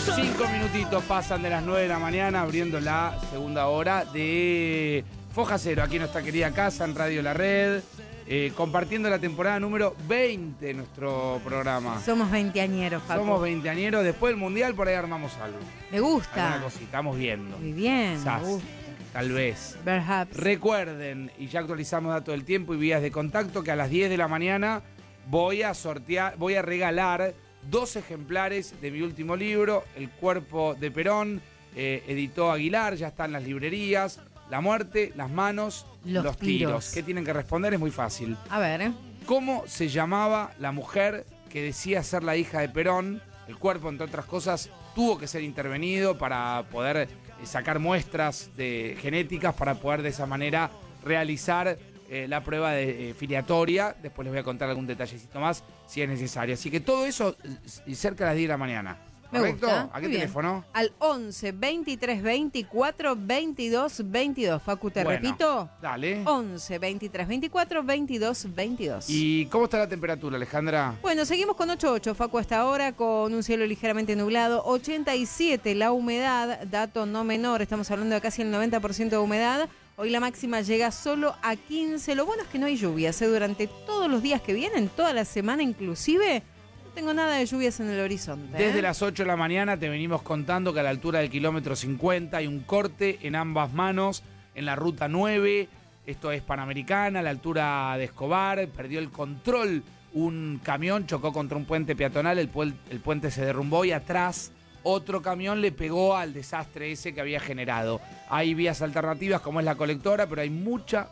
5 minutitos pasan de las 9 de la mañana, abriendo la segunda hora de Foja Cero, aquí en nuestra querida casa, en Radio La Red, compartiendo la temporada número 20 de nuestro programa. Somos veinteañeros, Facu. Somos veinteañeros, después del Mundial por ahí armamos algo. Me gusta. Alguna cosita, estamos viendo. Muy bien, Quizás, me gusta. tal vez. Perhaps. Recuerden, y ya actualizamos datos del tiempo y vías de contacto, que a las 10 de la mañana voy a regalar 2 ejemplares de mi último libro, El cuerpo de Perón, editó Aguilar, ya está en las librerías. La muerte, las manos, los tiros. ¿Qué tienen que responder? Es muy fácil. A ver. ¿Cómo se llamaba la mujer que decía ser la hija de Perón? El cuerpo, entre otras cosas, tuvo que ser intervenido para poder sacar muestras genéticas para poder de esa manera realizar la prueba de filiatoria. Después les voy a contar algún detallecito más si es necesario. Así que todo eso cerca de las 10 de la mañana. Me ¿Correcto? gusta. ¿A qué Muy bien. teléfono? Al 11 23 24 22 22. Facu, te repito. Dale. 11 23 24 22 22. ¿Y cómo está la temperatura, Alejandra? Bueno, seguimos con 8.8, Facu, hasta ahora, con un cielo ligeramente nublado. 87 la humedad, dato no menor, estamos hablando de casi el 90% de humedad. Hoy la máxima llega solo a 15. Lo bueno es que no hay lluvias, durante todos los días que vienen, toda la semana inclusive. No tengo nada de lluvias en el horizonte. Desde las 8 de la mañana te venimos contando que a la altura del kilómetro 50 hay un corte en ambas manos en la ruta 9. Esto es Panamericana, a la altura de Escobar. Perdió el control un camión, chocó contra un puente peatonal, el puente se derrumbó y atrás otro camión le pegó al desastre ese que había generado. Hay vías alternativas como es la colectora, pero hay mucha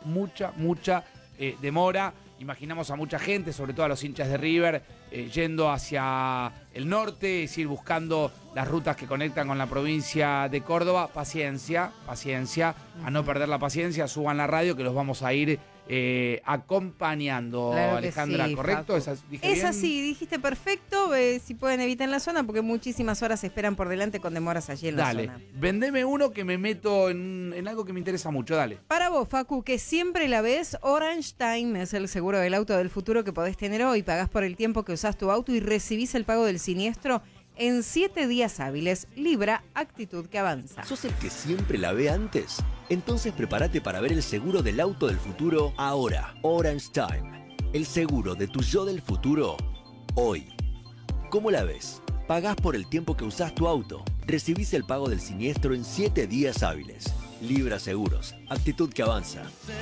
demora. Imaginamos a mucha gente, sobre todo a los hinchas de River, yendo hacia el norte, es decir, buscando las rutas que conectan con la provincia de Córdoba. Paciencia, a no perder la paciencia, suban la radio que los vamos a ir acompañando, claro, Alejandra, sí, ¿correcto? Es así, dijiste perfecto. Si pueden evitar en la zona, porque muchísimas horas se esperan por delante con demoras allí en la zona. Dale, vendeme uno que me meto en algo que me interesa mucho, dale. Para vos, Facu, que siempre la ves, Orange Time es el seguro del auto del futuro que podés tener hoy. Pagás por el tiempo que usás tu auto y recibís el pago del siniestro en 7 días hábiles. Libra, actitud que avanza. ¿Sos el que siempre la ve antes? Entonces prepárate para ver el seguro del auto del futuro ahora. Orange Time, el seguro de tu yo del futuro hoy. ¿Cómo la ves? Pagás por el tiempo que usás tu auto. Recibís el pago del siniestro en 7 días hábiles. Libra Seguros, actitud que avanza.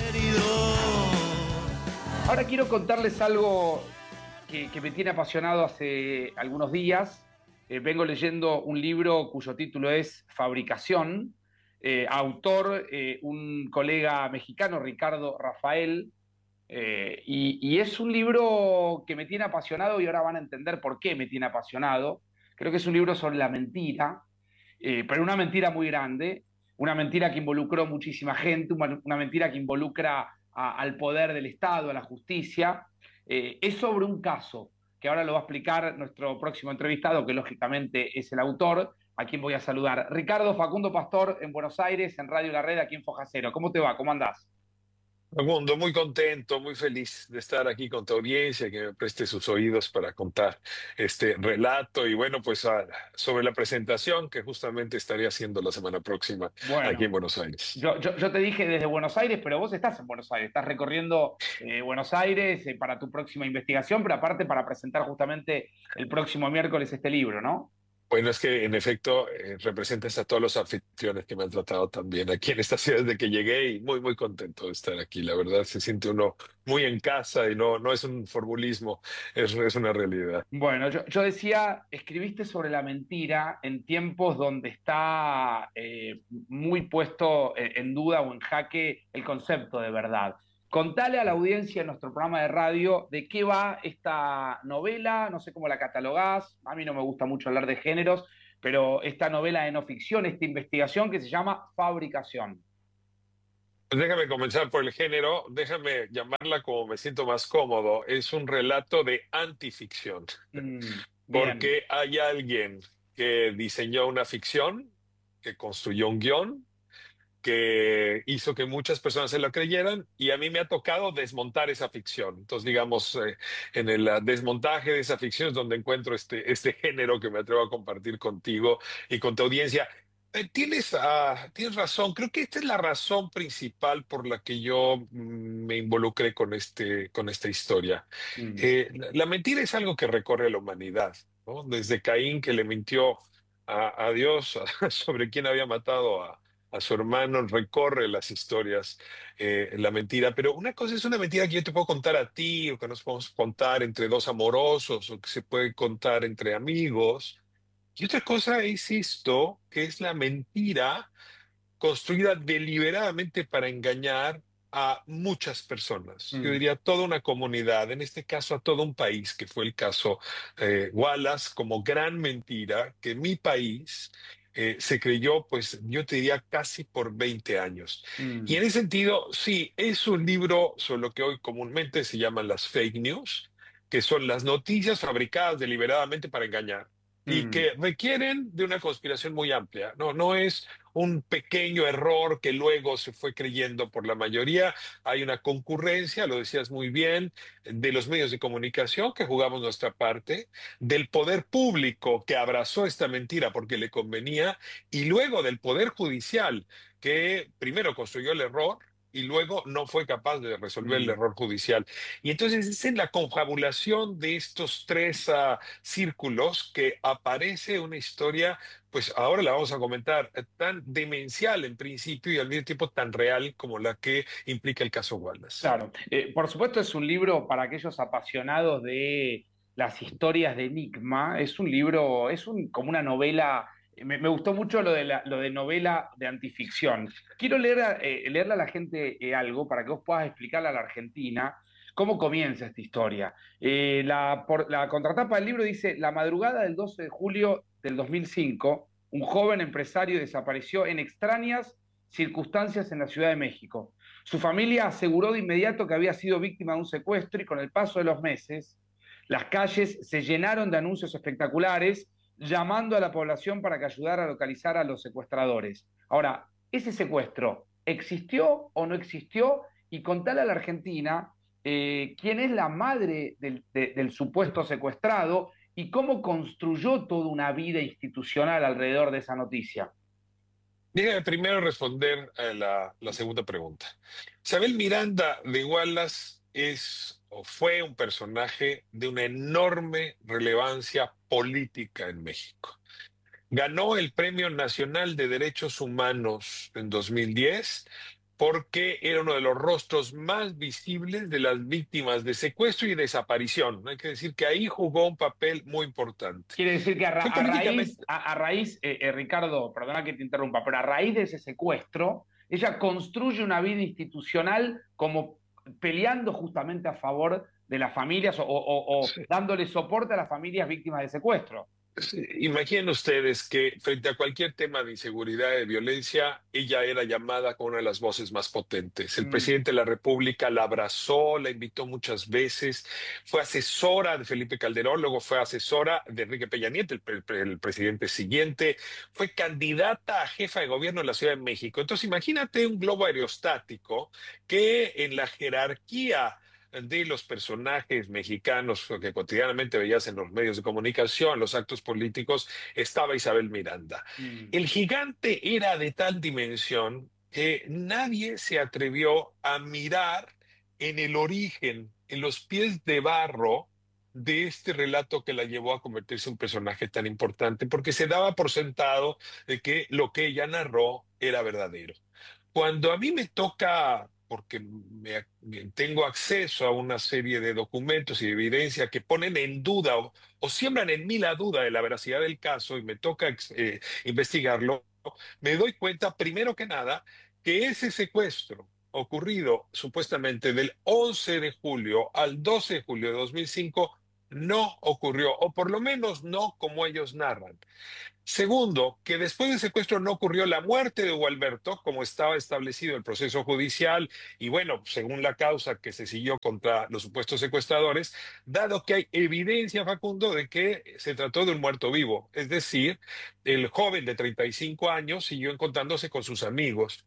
Ahora quiero contarles algo que me tiene apasionado hace algunos días. Vengo leyendo un libro cuyo título es Fabricación. Autor, un colega mexicano, Ricardo Rafael. Y es un libro que me tiene apasionado y ahora van a entender por qué me tiene apasionado. Creo que es un libro sobre la mentira, pero una mentira muy grande, una mentira que involucró muchísima gente, una mentira que involucra al poder del Estado, a la justicia. Es sobre un caso que ahora lo va a explicar nuestro próximo entrevistado, que lógicamente es el autor, a quien voy a saludar. Ricardo Facundo Pastor, en Buenos Aires, en Radio La Red, aquí en Foja Cero. ¿Cómo te va? ¿Cómo andás? Facundo, muy contento, muy feliz de estar aquí con tu audiencia, que me preste sus oídos para contar este relato y bueno, pues sobre la presentación que justamente estaré haciendo la semana próxima aquí en Buenos Aires. Yo te dije desde Buenos Aires, pero vos estás en Buenos Aires, estás recorriendo Buenos Aires para tu próxima investigación, pero aparte para presentar justamente el próximo miércoles este libro, ¿no? Bueno, es que en efecto representas a todos los anfitriones que me han tratado también aquí en esta ciudad desde que llegué y muy contento de estar aquí. La verdad se siente uno muy en casa y no es un formulismo, es una realidad. Bueno, yo decía, escribiste sobre la mentira en tiempos donde está muy puesto en duda o en jaque el concepto de verdad. Contale a la audiencia en nuestro programa de radio de qué va esta novela, no sé cómo la catalogás, a mí no me gusta mucho hablar de géneros, pero esta novela de no ficción, esta investigación que se llama Fabricación. Pues déjame comenzar por el género, déjame llamarla como me siento más cómodo. Es un relato de antificción, porque hay alguien que diseñó una ficción, que construyó un guión, que hizo que muchas personas se lo creyeran y a mí me ha tocado desmontar esa ficción. Entonces, digamos, en el desmontaje de esa ficción es donde encuentro este género que me atrevo a compartir contigo y con tu audiencia. Tienes razón. Creo que esta es la razón principal por la que yo me involucré con esta historia. Mm, La mentira es algo que recorre a la humanidad, ¿no? Desde Caín, que le mintió a Dios sobre quién había matado a su hermano, recorre las historias, la mentira. Pero una cosa es una mentira que yo te puedo contar a ti, o que nos podemos contar entre dos amorosos, o que se puede contar entre amigos. Y otra cosa es esto, que es la mentira construida deliberadamente para engañar a muchas personas. Yo mm, diría toda una comunidad, en este caso a todo un país, que fue el caso Wallace, como gran mentira que mi país se creyó, pues yo te diría casi por 20 años. Y mm, en ese sentido, sí, es un libro sobre lo que hoy comúnmente se llaman las fake news, que son las noticias fabricadas deliberadamente para engañar y mm. que requieren de una conspiración muy amplia. No es un pequeño error que luego se fue creyendo por la mayoría. Hay una concurrencia, lo decías muy bien, de los medios de comunicación que jugamos nuestra parte, del poder público que abrazó esta mentira porque le convenía, y luego del poder judicial que primero construyó el error y luego no fue capaz de resolver el Mm. error judicial. Y entonces es en la confabulación de estos tres círculos que aparece una historia, pues ahora la vamos a comentar, tan demencial en principio y al mismo tiempo tan real como la que implica el caso Wallace. Claro, por supuesto es un libro para aquellos apasionados de las historias de Enigma, es un libro, como una novela, me gustó mucho lo de novela de antificción. Quiero leerle a la gente algo para que vos puedas explicarle a la Argentina cómo comienza esta historia. La contratapa del libro dice, la madrugada del 12 de julio del 2005, un joven empresario desapareció en extrañas circunstancias en la Ciudad de México. Su familia aseguró de inmediato que había sido víctima de un secuestro y con el paso de los meses, las calles se llenaron de anuncios espectaculares llamando a la población para que ayudara a localizar a los secuestradores. Ahora, ¿ese secuestro existió o no existió? Y contale a la Argentina quién es la madre del supuesto secuestrado y cómo construyó toda una vida institucional alrededor de esa noticia. Déjame primero responder a la segunda pregunta. Isabel Miranda de Wallace es o fue un personaje de una enorme relevancia política en México. Ganó el Premio Nacional de Derechos Humanos en 2010 porque era uno de los rostros más visibles de las víctimas de secuestro y desaparición. Hay que decir que ahí jugó un papel muy importante. Quiere decir que Fue políticamente, a raíz Ricardo, perdona que te interrumpa, pero a raíz de ese secuestro, ella construye una vida institucional como peleando justamente a favor de las familias o sí. dándole soporte a las familias víctimas de secuestro. Sí, imaginen ustedes que frente a cualquier tema de inseguridad y de violencia, ella era llamada como una de las voces más potentes. El Mm, presidente de la República la abrazó, la invitó muchas veces, fue asesora de Felipe Calderón, luego fue asesora de Enrique Peña Nieto, el presidente siguiente, fue candidata a jefa de gobierno en la Ciudad de México. Entonces imagínate un globo aerostático que en la jerarquía de los personajes mexicanos que cotidianamente veías en los medios de comunicación, los actos políticos, estaba Isabel Miranda. mm, El gigante era de tal dimensión que nadie se atrevió a mirar en el origen, en los pies de barro de este relato que la llevó a convertirse en un personaje tan importante, porque se daba por sentado de que lo que ella narró era verdadero. Cuando a mí me toca, porque tengo acceso a una serie de documentos y evidencia que ponen en duda o siembran en mí la duda de la veracidad del caso y me toca investigarlo, me doy cuenta, primero que nada, que ese secuestro ocurrido supuestamente del 11 de julio al 12 de julio de 2005 no ocurrió, o por lo menos no como ellos narran. Segundo, que después del secuestro no ocurrió la muerte de Hugo Alberto, como estaba establecido el proceso judicial, y bueno, según la causa que se siguió contra los supuestos secuestradores, dado que hay evidencia, Facundo, de que se trató de un muerto vivo. Es decir, el joven de 35 años siguió encontrándose con sus amigos.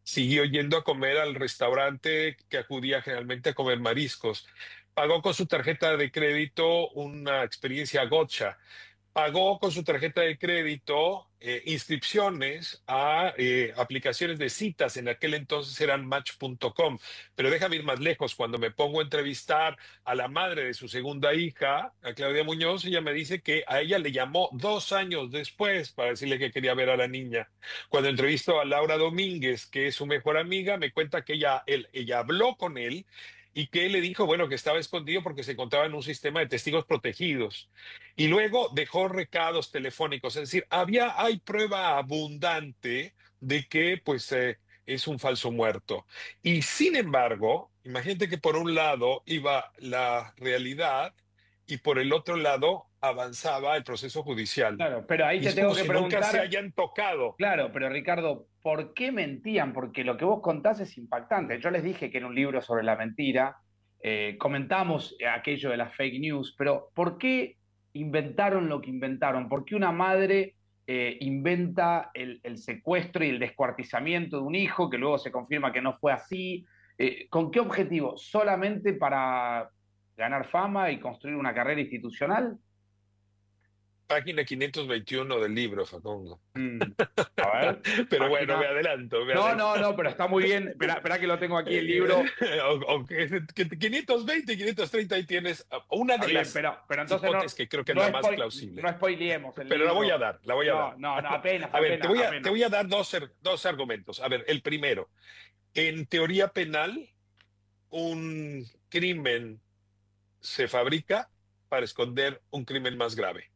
siguió yendo a comer al restaurante que acudía generalmente a comer mariscos. Pagó con su tarjeta de crédito una experiencia gotcha. Pagó con su tarjeta de crédito inscripciones a aplicaciones de citas, en aquel entonces eran Match.com. Pero déjame ir más lejos, cuando me pongo a entrevistar a la madre de su segunda hija, a Claudia Muñoz, ella me dice que a ella le llamó 2 años después para decirle que quería ver a la niña. Cuando entrevisto a Laura Domínguez, que es su mejor amiga, me cuenta que ella habló con él y que él le dijo, bueno, que estaba escondido porque se encontraba en un sistema de testigos protegidos. Y luego dejó recados telefónicos, es decir, hay prueba abundante de que pues es un falso muerto. Y sin embargo, imagínate que por un lado iba la realidad y por el otro lado avanzaba el proceso judicial. Claro, pero ahí Y te es tengo como que si nunca se preguntar, hayan tocado. claro, pero Ricardo, ¿por qué mentían? Porque lo que vos contás es impactante. Yo les dije que era un libro sobre la mentira, comentamos aquello de las fake news, pero ¿por qué inventaron lo que inventaron? ¿Por qué una madre inventa el secuestro y el descuartizamiento de un hijo que luego se confirma que no fue así? ¿Con qué objetivo? ¿Solamente para ganar fama y construir una carrera institucional? Página 521 del libro, Facundo. A ver, Pero bueno, me página. adelanto, me No, adelanto. no, no, pero está muy bien. Espera, espera que lo tengo aquí el libro. Aunque 520, 530 ahí tienes una Está de bien, las pero entonces hipótesis que creo que es la más plausible. no spoileemos el Pero la voy a libro. dar, la voy a dar. No, no, no, apenas, A ver, te apenas, voy a, te apenas. voy a dar dos argumentos. A ver, el primero, en teoría penal, un crimen se fabrica para esconder un crimen más grave.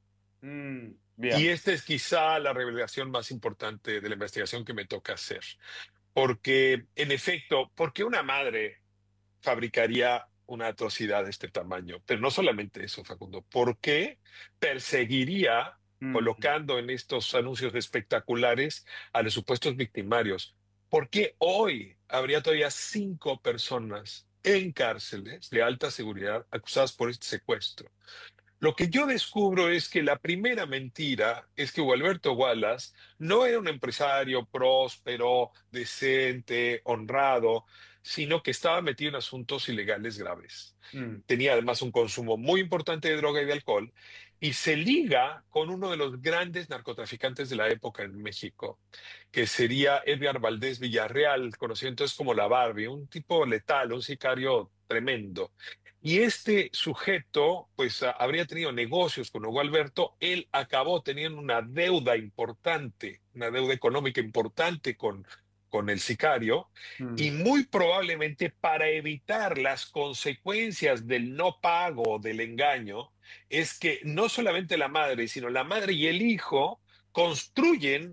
Y Bien. esta es quizá la revelación más importante de la investigación que me toca hacer. Porque, en efecto, ¿por qué una madre fabricaría una atrocidad de este tamaño? Pero no solamente eso, Facundo. ¿Por qué perseguiría, Mm, colocando en estos anuncios espectaculares, a los supuestos victimarios? ¿Por qué hoy habría todavía 5 personas en cárceles de alta seguridad acusadas por este secuestro? Lo que yo descubro es que la primera mentira es que Gualberto Wallace no era un empresario próspero, decente, honrado, sino que estaba metido en asuntos ilegales graves. mm, Tenía además un consumo muy importante de droga y de alcohol y se liga con uno de los grandes narcotraficantes de la época en México, que sería Edgar Valdés Villarreal, conocido entonces como la Barbie, un tipo letal, un sicario tremendo. Y este sujeto, pues habría tenido negocios con Hugo Alberto. Él acabó teniendo una deuda importante, una deuda económica importante con el sicario, y mm. muy probablemente para evitar las consecuencias del no pago, del engaño, es que no solamente la madre, sino la madre y el hijo construyen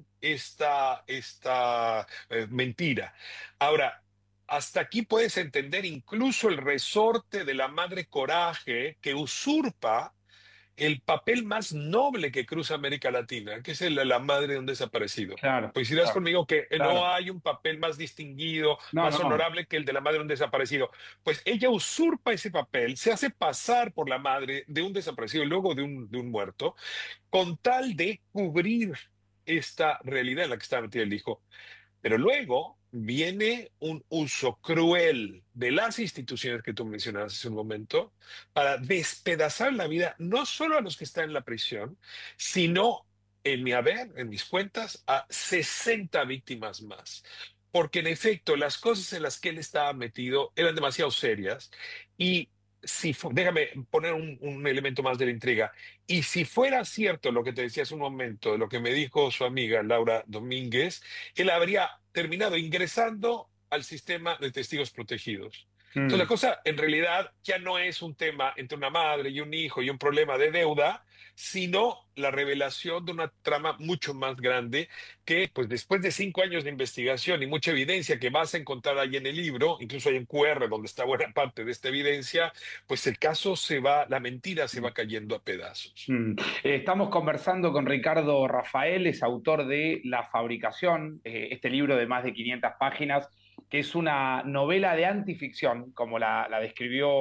esta mentira. Ahora, hasta aquí puedes entender incluso el resorte de la madre Coraje que usurpa el papel más noble que cruza América Latina, que es la madre de un desaparecido. Claro, Pues dirás claro, conmigo que no claro. hay un papel más distinguido, No, más no. honorable que el de la madre de un desaparecido. Pues ella usurpa ese papel, se hace pasar por la madre de un desaparecido y luego de un muerto, con tal de cubrir esta realidad en la que está metido el hijo. Pero luego viene un uso cruel de las instituciones que tú mencionabas hace un momento para despedazar la vida no solo a los que están en la prisión, sino en mi haber, en mis cuentas, a 60 víctimas más. Porque en efecto, las cosas en las que él estaba metido eran demasiado serias y déjame poner un elemento más de la intriga. Y si fuera cierto lo que te decía hace un momento, de lo que me dijo su amiga Laura Domínguez, él habría terminado ingresando al sistema de testigos protegidos. Entonces la Mm. cosa en realidad ya no es un tema entre una madre y un hijo y un problema de deuda, sino la revelación de una trama mucho más grande que, pues después de 5 años de investigación y mucha evidencia que vas a encontrar ahí en el libro, incluso hay un QR donde está buena parte de esta evidencia, pues el caso la mentira se va cayendo a pedazos. Mm. Estamos conversando con Ricardo Rafael, es autor de La Fabricación, este libro de más de 500 páginas, que es una novela de antificción, como la describió